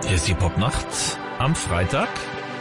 Hier ist die Popnacht am Freitag.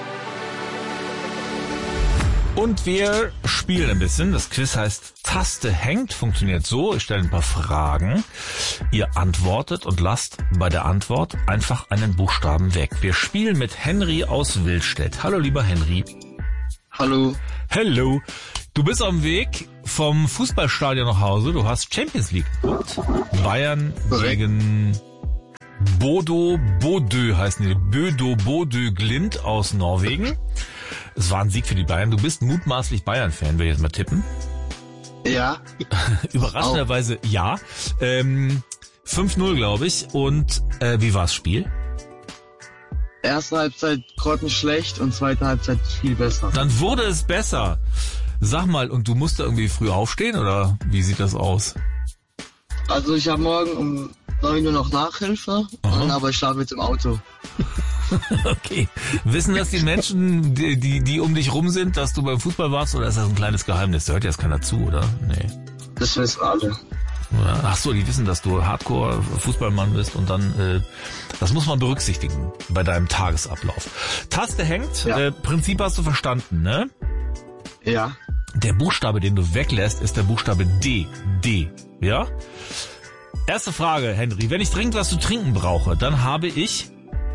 Und wir spielen ein bisschen. Das Quiz heißt Taste hängt, funktioniert so. Ich stelle ein paar Fragen. Ihr antwortet und lasst bei der Antwort einfach einen Buchstaben weg. Wir spielen mit Henry aus Willstedt. Hallo, lieber Henry. Hallo. Hello. Du bist auf dem Weg vom Fußballstadion nach Hause. Du hast Champions League geguckt. Bayern gegen Bodo Bodø heißen die. Bodo Bodø Glimt aus Norwegen. Es war ein Sieg für die Bayern. Du bist mutmaßlich Bayern-Fan, würde ich jetzt mal tippen. Ja. Überraschenderweise ja. 5-0, glaube ich. Und wie war das Spiel? Erste Halbzeit grottenschlecht und zweite Halbzeit viel besser. Dann wurde es besser. Sag mal, und du musst da irgendwie früh aufstehen, oder wie sieht das aus? Also ich habe morgen um 9 Uhr noch Nachhilfe, aber ich schlafe jetzt im Auto. Okay. Wissen das die Menschen, die um dich rum sind, dass du beim Fußball warst, oder ist das ein kleines Geheimnis? Da hört ja jetzt keiner zu, oder? Nee. Das wissen alle. Ach so, die wissen, dass du Hardcore-Fußballmann bist und dann, das muss man berücksichtigen bei deinem Tagesablauf. Taste hängt, Ja. Prinzip hast du verstanden, ne? Ja. Der Buchstabe, den du weglässt, ist der Buchstabe D. D, ja? Erste Frage, Henry. Wenn ich dringend was zu trinken brauche, dann habe ich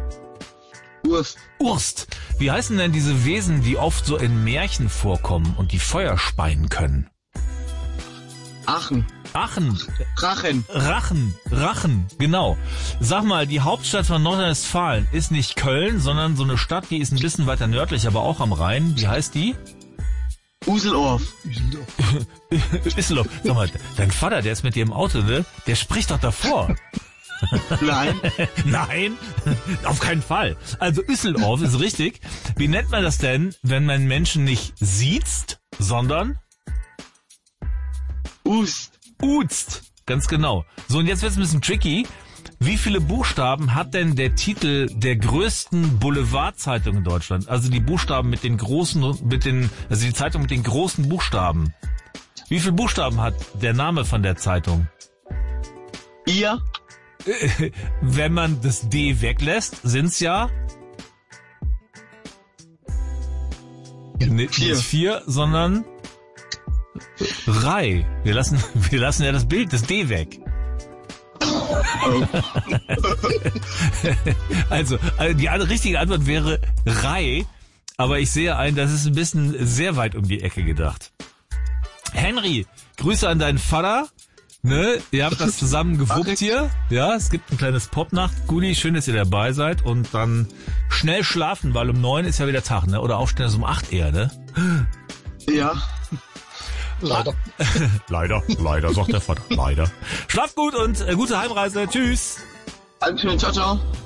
Urst. Wie heißen denn diese Wesen, die oft so in Märchen vorkommen und die Feuer speien können? Aachen. Rachen, genau. Sag mal, die Hauptstadt von Nordrhein-Westfalen ist nicht Köln, sondern so eine Stadt, die ist ein bisschen weiter nördlich, aber auch am Rhein. Wie heißt die? Useldorf. Üsseldorf. Sag mal, dein Vater, der ist mit dir im Auto, ne? Der spricht doch davor. Nein. Nein, auf keinen Fall. Also Üsseldorf ist richtig. Wie nennt man das denn, wenn man Menschen nicht siezt, sondern uzt? Ganz genau. So, und jetzt wird's ein bisschen tricky. Wie viele Buchstaben hat denn der Titel der größten Boulevardzeitung in Deutschland? Also die Buchstaben mit den großen, also die Zeitung mit den großen Buchstaben. Wie viele Buchstaben hat der Name von der Zeitung? Ihr? Wenn man das D weglässt, sind's ja nicht 4, sondern Rei. Wir lassen ja das Bild, das D weg. Also die richtige Antwort wäre Rei, aber ich sehe ein, das ist ein bisschen sehr weit um die Ecke gedacht. Henry, Grüße an deinen Vater. Ne, ihr habt das zusammen gewuppt hier. Ja, es gibt ein kleines Popnacht-Goodie. Schön, dass ihr dabei seid. Und dann schnell schlafen, weil um 9 ist ja wieder Tag, ne? Oder aufstehen ist um 8 eher, ne? Ja. Leider, sagt der Vater. Leider. Schlaft gut und gute Heimreise. Tschüss. Dankeschön, ciao, ciao.